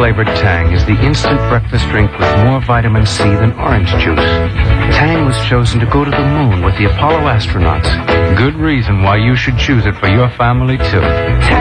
flavored Tang is the instant breakfast drink with more vitamin C than orange juice. Tang was chosen to go to the moon with the Apollo astronauts. Good reason why you should choose it for your family, too.